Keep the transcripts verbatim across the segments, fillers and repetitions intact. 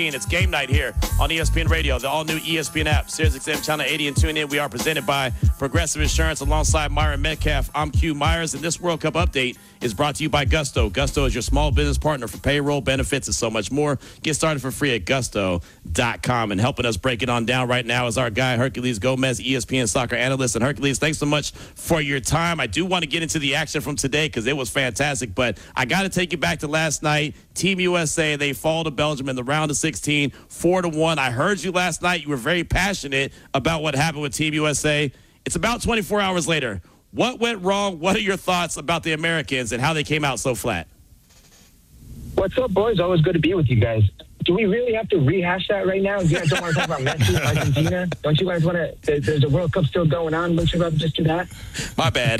It's game night here on E S P N Radio, the all-new E S P N app, Sirius X M Channel eighty, and tune in. We are presented by Progressive Insurance alongside Myron Metcalf. I'm Q Myers, and this World Cup update is brought to you by Gusto. Gusto is your small business partner for payroll, benefits, and so much more. Get started for free at gusto dot com. And helping us break it on down right now is our guy, Hercules Gomez, E S P N soccer analyst. And Hercules, thanks so much for your time. I do want to get into the action from today because it was fantastic, but I got to take you back to last night. Team U S A, they fall to Belgium in the round of sixteen, four to one. I heard you last night. You were very passionate about what happened with Team U S A. It's about twenty-four hours later. What went wrong? What are your thoughts about the Americans and how they came out so flat? What's up, boys? Always good to be with you guys. Do we really have to rehash that right now? You guys don't want to talk about Messi, Argentina? Don't you guys want to? There's a World Cup still going on. Don't you rather just do that? My bad.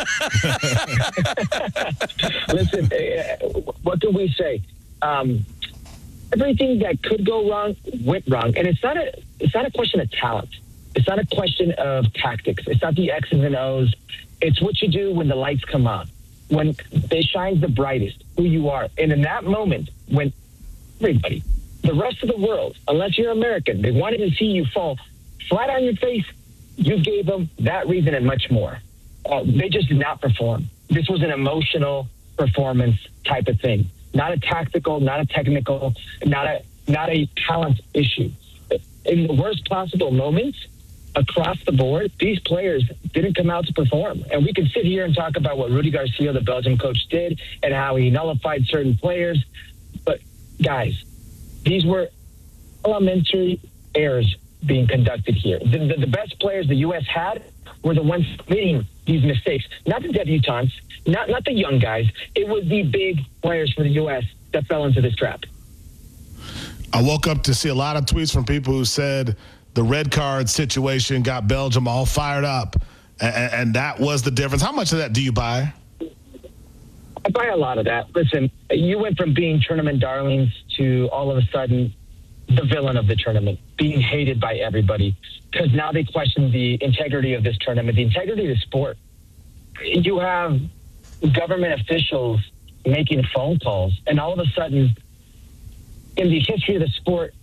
Listen, uh, what can we say? Um, everything that could go wrong went wrong, and it's not a it's not a question of talent. It's not a question of tactics. It's not the X's and O's. It's what you do when the lights come on, when they shine the brightest, who you are. And in that moment, when everybody, the rest of the world, unless you're American, they wanted to see you fall flat on your face, you gave them that reason and much more. Uh, they just did not perform. This was an emotional performance type of thing, not a tactical, not a technical, not a not a talent issue. In the worst possible moments, across the board, these players didn't come out to perform. And we can sit here and talk about what Rudy Garcia, the Belgian coach, did and how he nullified certain players. But, guys, these were elementary errors being conducted here. The, the, the best players the U S had were the ones committing these mistakes. Not the debutantes, not, not the young guys. It was the big players for the U S that fell into this trap. I woke up to see a lot of tweets from people who said the red card situation got Belgium all fired up, and, and that was the difference. How much of that do you buy? I buy a lot of that. Listen, you went from being tournament darlings to all of a sudden the villain of the tournament, being hated by everybody, because now they question the integrity of this tournament, the integrity of the sport. You have government officials making phone calls, and all of a sudden, in the history of the sport,